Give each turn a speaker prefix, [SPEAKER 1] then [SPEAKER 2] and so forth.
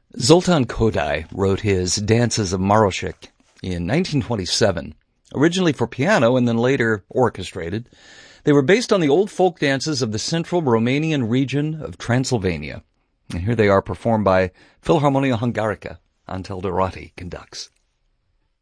[SPEAKER 1] Zoltan Kodály wrote his Dances of Marosic in 1927, originally for piano and then later orchestrated. They were based on the old folk dances of the central Romanian region of Transylvania. And here they are performed by Philharmonia Hungarica. Antal Dorati conducts.